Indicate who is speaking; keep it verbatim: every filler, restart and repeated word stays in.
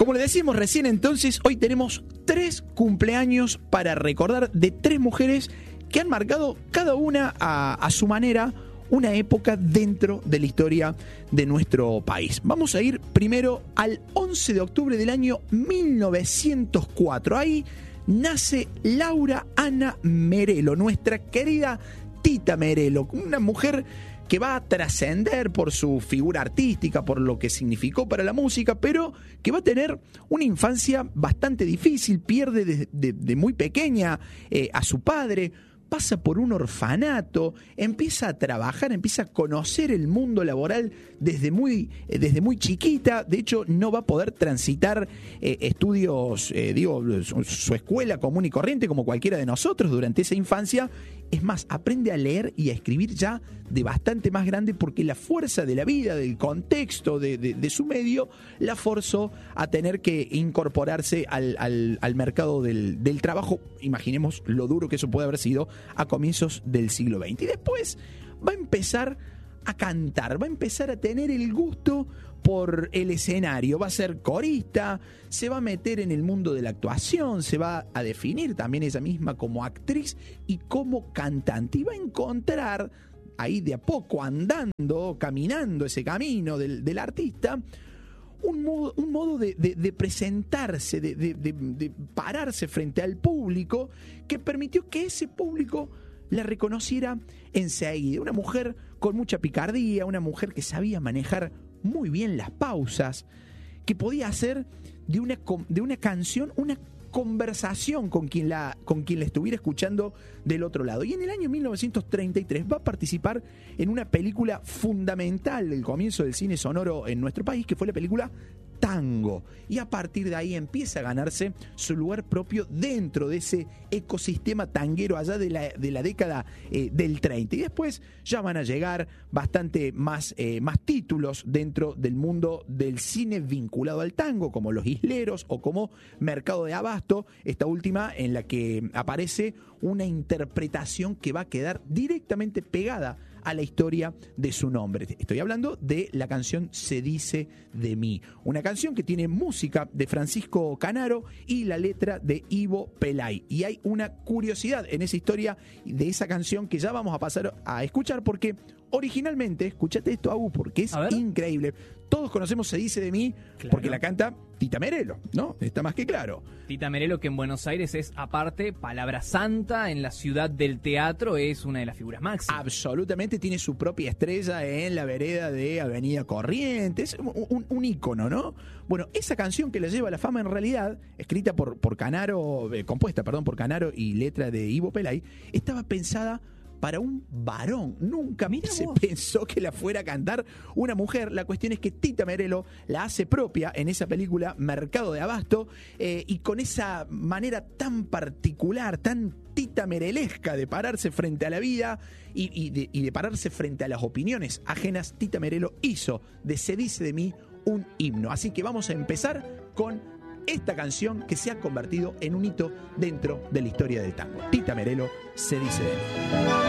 Speaker 1: Como le decíamos recién, entonces, hoy tenemos tres cumpleaños para recordar de tres mujeres que han marcado cada una a, a su manera una época dentro de la historia de nuestro país. Vamos a ir primero al once de octubre del año mil novecientos cuatro. Ahí nace Laura Ana Merelo, nuestra querida Tita Merelo, una mujer que va a trascender por su figura artística, por lo que significó para la música, pero que va a tener una infancia bastante difícil, pierde de, de, de muy pequeña eh, a su padre, pasa por un orfanato, empieza a trabajar, empieza a conocer el mundo laboral desde muy, eh, desde muy chiquita. De hecho, no va a poder transitar eh, estudios, eh, digo, su, su escuela común y corriente como cualquiera de nosotros durante esa infancia. Es más, aprende a leer y a escribir ya de bastante más grande porque la fuerza de la vida, del contexto, de, de, de su medio, la forzó a tener que incorporarse al, al, al mercado del, del trabajo. Imaginemos lo duro que eso puede haber sido a comienzos del siglo veinte. Y después va a empezar a cantar, va a empezar a tener el gusto por el escenario, va a ser corista, se va a meter en el mundo de la actuación, se va a definir también ella misma como actriz y como cantante, y va a encontrar ahí de a poco, andando, caminando ese camino del, del artista, un modo, un modo de, de, de presentarse, de, de, de, de pararse frente al público, que permitió que ese público la reconociera enseguida. Una mujer con mucha picardía, una mujer que sabía manejar muy bien las pausas, que podía hacer de una, de una canción una conversación con quien, la, con quien la estuviera escuchando del otro lado. Y en el año mil novecientos treinta y tres va a participar en una película fundamental del comienzo del cine sonoro en nuestro país, que fue la película Tango, y a partir de ahí empieza a ganarse su lugar propio dentro de ese ecosistema tanguero allá de la, de la década eh, del treinta, y después ya van a llegar bastante más, eh, más títulos dentro del mundo del cine vinculado al tango, como Los Isleros o como Mercado de Abasto, esta última en la que aparece una interpretación que va a quedar directamente pegada a la historia de su nombre. Estoy hablando de la canción Se dice de mí, una canción que tiene música de Francisco Canaro y la letra de Ivo Pelay. Y hay una curiosidad en esa historia de esa canción que ya vamos a pasar a escuchar, porque originalmente, escúchate esto, Agu, porque es increíble. Todos conocemos Se dice de mí, claro, porque la canta Tita Merelo, ¿no? Está más que claro.
Speaker 2: Tita Merelo, que en Buenos Aires es, aparte, palabra santa, en la ciudad del teatro es una de las figuras máximas.
Speaker 1: Absolutamente, tiene su propia estrella en la vereda de Avenida Corrientes, un, un, un ícono, ¿no? Bueno, esa canción que la lleva a la fama en realidad, escrita por, por Canaro, eh, compuesta, perdón, por Canaro y letra de Ivo Pelay, estaba pensada para un varón. Nunca Mira se vos. pensó que la fuera a cantar una mujer. La cuestión es que Tita Merelo la hace propia en esa película Mercado de Abasto, eh, y con esa manera tan particular, tan Tita Merelesca de pararse frente a la vida y, y, de, y de pararse frente a las opiniones ajenas, Tita Merelo hizo de Se dice de mí un himno. Así que vamos a empezar con esta canción que se ha convertido en un hito dentro de la historia del tango. Tita Merelo, Se dice de mí.